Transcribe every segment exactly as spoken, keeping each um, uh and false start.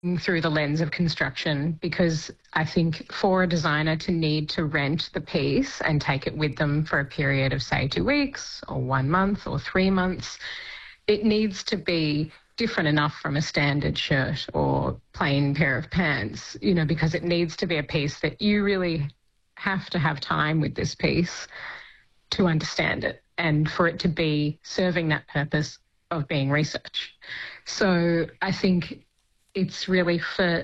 through the lens of construction, because I think for a designer to need to rent the piece and take it with them for a period of, say, two weeks or one month or three months, it needs to be different enough from a standard shirt or plain pair of pants, you know, because it needs to be a piece that you really have to have time with this piece to understand it and for it to be serving that purpose of being research. So I think it's really for,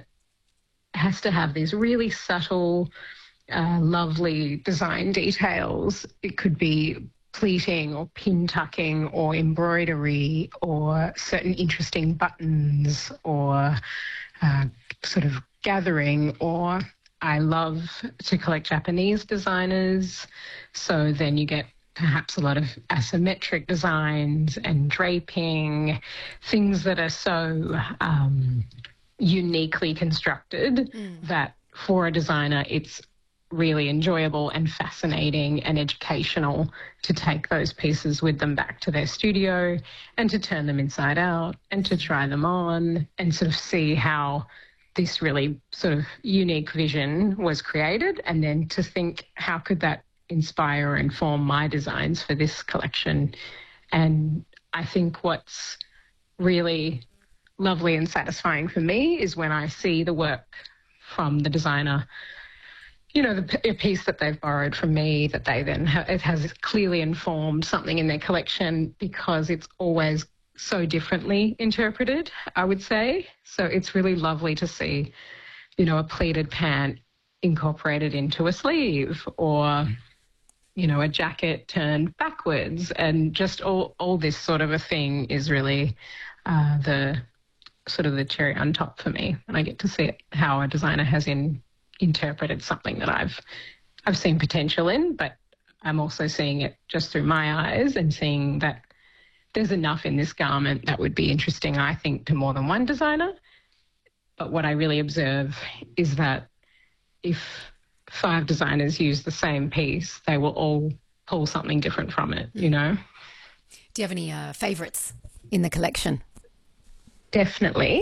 has to have these really subtle, uh, lovely design details. It could be pleating or pin tucking or embroidery or certain interesting buttons or uh, sort of gathering. Or I love to collect Japanese designers, so then you get perhaps a lot of asymmetric designs and draping, things that are so um, uniquely constructed mm. that for a designer it's really enjoyable and fascinating and educational to take those pieces with them back to their studio and to turn them inside out and to try them on and sort of see how this really sort of unique vision was created, and then to think how could that inspire or inform my designs for this collection. And I think what's really lovely and satisfying for me is when I see the work from the designer, you know, the a piece that they've borrowed from me, that they then ha- it has clearly informed something in their collection, because it's always so differently interpreted, I would say. So it's really lovely to see, you know, a pleated pant incorporated into a sleeve, or you know, a jacket turned backwards, and just all, all this sort of a thing is really uh, the sort of the cherry on top for me. And I get to see it, how a designer has in, interpreted something that I've I've seen potential in, but I'm also seeing it just through my eyes and seeing that there's enough in this garment that would be interesting, I think, to more than one designer. But what I really observe is that if five designers use the same piece, they will all pull something different from it, you know. Do you have any uh, favourites in the collection? Definitely.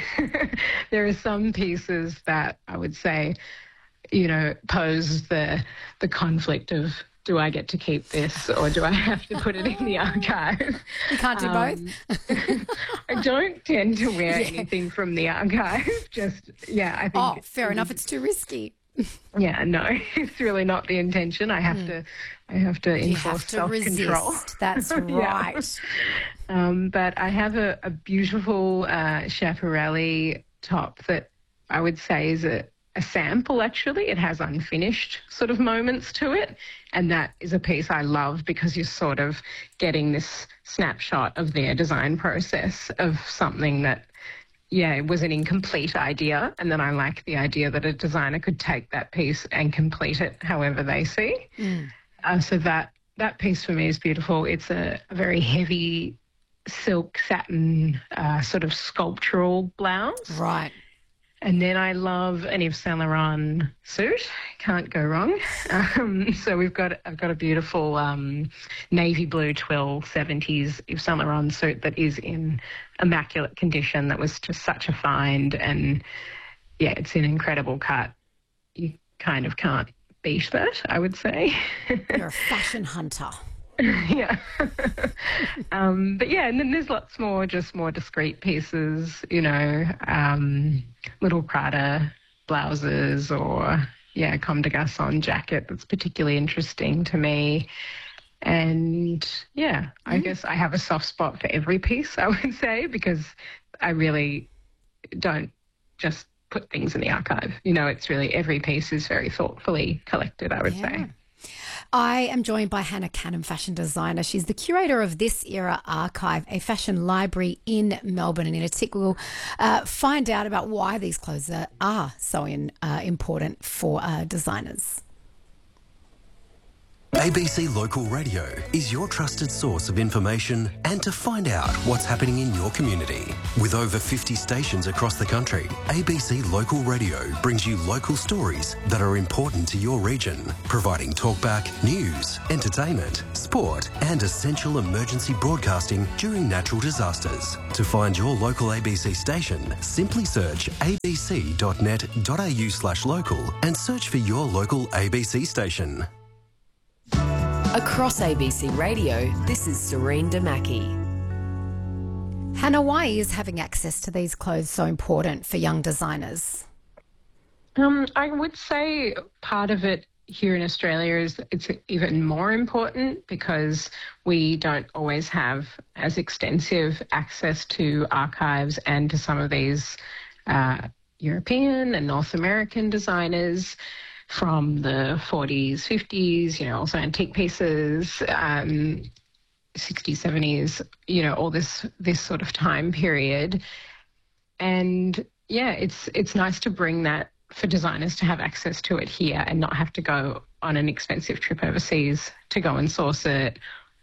There are some pieces that I would say, you know, pose the the conflict of, do I get to keep this or do I have to put it in the archive? You can't do um, both? I don't tend to wear yeah. anything from the archive. Just, yeah, I think... Oh, fair enough. It's too risky. Yeah, no, it's really not the intention. I have mm. to, I have to you enforce have to self-control. Resist. That's right. um, but I have a, a beautiful uh, Schiaparelli top that I would say is a, a sample. Actually, it has unfinished sort of moments to it, and that is a piece I love because you're sort of getting this snapshot of their design process of something that, yeah, it was an incomplete idea, and then I like the idea that a designer could take that piece and complete it however they see. Mm. Uh, so that that piece for me is beautiful. It's a, a very heavy silk satin uh, sort of sculptural blouse. Right. And then I love an Yves Saint Laurent suit. Can't go wrong. Um, so we've got I've got a beautiful um, navy blue twill seventies Yves Saint Laurent suit that is in immaculate condition. That was just such a find, and yeah, it's an incredible cut. You kind of can't beat that, I would say. You're a fashion hunter. Yeah. um, but yeah, and then there's lots more, just more discreet pieces, you know, um, little Prada blouses, or, yeah, Comme des Garçons jacket that's particularly interesting to me. And, yeah, mm. I guess I have a soft spot for every piece, I would say, because I really don't just put things in the archive. You know, it's really every piece is very thoughtfully collected, I would yeah. say. I am joined by Hannah Canham, fashion designer. She's the curator of This Era Archive, a fashion library in Melbourne. And in a tick, we'll uh, find out about why these clothes are, are so in, uh, important for uh, designers. A B C Local Radio is your trusted source of information and to find out what's happening in your community. With over fifty stations across the country, A B C Local Radio brings you local stories that are important to your region, providing talkback, news, entertainment, sport and essential emergency broadcasting during natural disasters. To find your local A B C station, simply search abc.net.au slash local and search for your local A B C station. Across A B C Radio, this is Serene Damaki. Hannah, why is having access to these clothes so important for young designers? Um, I would say part of it here in Australia is it's even more important because we don't always have as extensive access to archives and to some of these uh, European and North American designers from the forties, fifties, you know, also antique pieces, um, sixties, seventies, you know, all this this sort of time period. And yeah, it's it's nice to bring that for designers to have access to it here and not have to go on an expensive trip overseas to go and source it.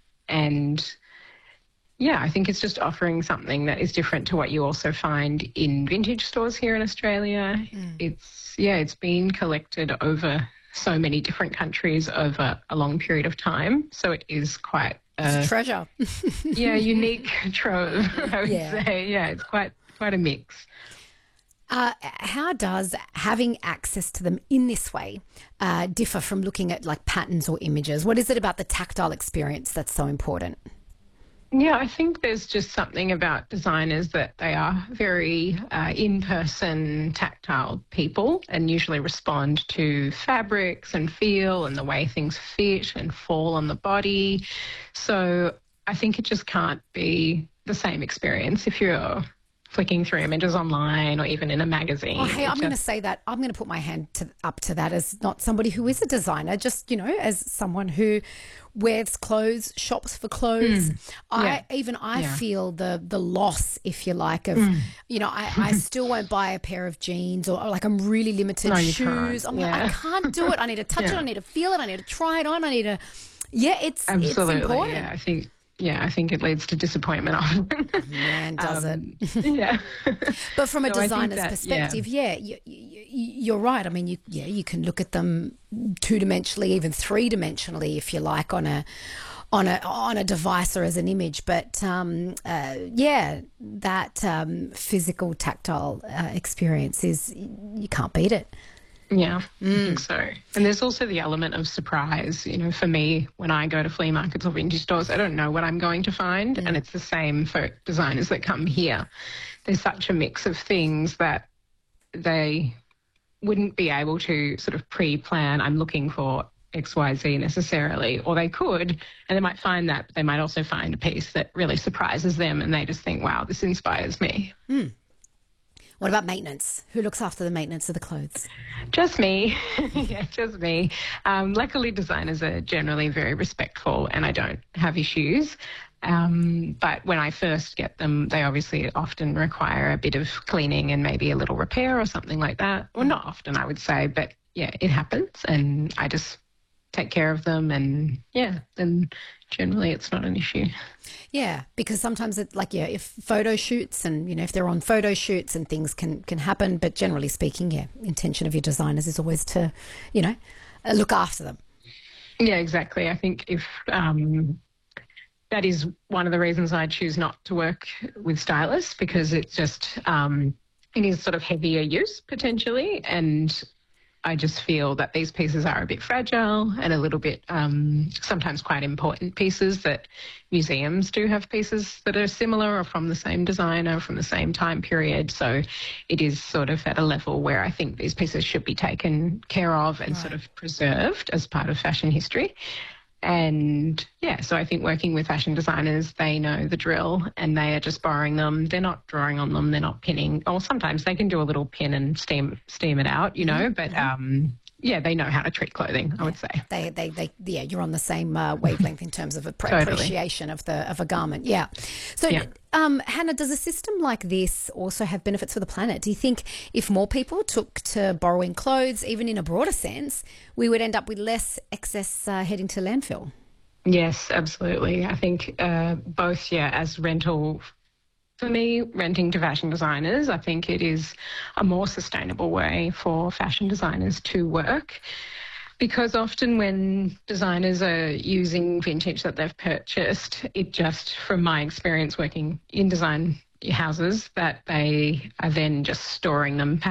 And yeah, I think it's just offering something that is different to what you also find in vintage stores here in Australia. Mm. It's, yeah, it's been collected over so many different countries over a long period of time. So it is quite a, it's a treasure. yeah, unique trove, I would yeah. say. Yeah, it's quite quite a mix. Uh, how does having access to them in this way uh, differ from looking at like patterns or images? What is it about the tactile experience that's so important? Yeah, I think there's just something about designers that they are very uh, in-person, tactile people and usually respond to fabrics and feel and the way things fit and fall on the body. So I think it just can't be the same experience if you're flicking through images online or even in a magazine. Oh, hey, I'm just... going to say that. I'm going to put my hand to, up to that as not somebody who is a designer, just, you know, as someone who wears clothes, shops for clothes. Mm. I yeah. Even I yeah. feel the the loss, if you like, of, mm. you know, I, I still won't buy a pair of jeans or, or like I'm really limited no, shoes. I'm yeah. like, I can't do it. I need to touch yeah. it. I need to feel it. I need to try it on. I need to, yeah, it's, Absolutely, it's important. Yeah, I think. Yeah, I think it leads to disappointment often. Man, does um, it? Yeah. But from a so designer's that, perspective, yeah, yeah you, you, you're right. I mean, you, yeah, you can look at them two-dimensionally, even three-dimensionally, if you like, on a on a on a device or as an image. But um, uh, yeah, that um, physical, tactile uh, experience is you can't beat it. Yeah, mm. I think so. And there's also the element of surprise. You know, for me, when I go to flea markets or vintage stores, I don't know what I'm going to find. Mm. And it's the same for designers that come here. There's such a mix of things that they wouldn't be able to sort of pre-plan, I'm looking for X Y Z necessarily, or they could, and they might find that, but they might also find a piece that really surprises them and they just think, wow, this inspires me. Mm. What about maintenance? Who looks after the maintenance of the clothes? Just me. yeah, just me. Um, luckily, designers are generally very respectful and I don't have issues. Um, but when I first get them, they obviously often require a bit of cleaning and maybe a little repair or something like that. Or not often, I would say, but yeah, it happens and I just take care of them and yeah, then generally it's not an issue. Yeah, because sometimes it like, yeah, if photo shoots and, you know, if they're on photo shoots and things can, can happen, but generally speaking, yeah, intention of your designers is always to, you know, uh, look after them. Yeah, exactly. I think if um, that is one of the reasons I choose not to work with stylists because it's just, um, it is sort of heavier use potentially and I just feel that these pieces are a bit fragile and a little bit um, sometimes quite important pieces that museums do have pieces that are similar or from the same designer, from the same time period. So it is sort of at a level where I think these pieces should be taken care of and right. sort of preserved as part of fashion history. And yeah, so I think working with fashion designers, they know the drill and they are just borrowing them. They're not drawing on them. They're not pinning. Or sometimes they can do a little pin and steam steam it out, you know, but um, yeah, they know how to treat clothing, I would say. They, they, they, yeah, you're on the same uh, wavelength in terms of appre- Totally. appreciation of the of a garment. Yeah. So, Yeah. um, Hannah, does a system like this also have benefits for the planet? Do you think if more people took to borrowing clothes, even in a broader sense, we would end up with less excess uh, heading to landfill? Yes, absolutely. I think uh, both, yeah, as rental. For me, renting to fashion designers, I think it is a more sustainable way for fashion designers to work, because often when designers are using vintage that they've purchased, it just, from my experience working in design houses, that they are then just storing them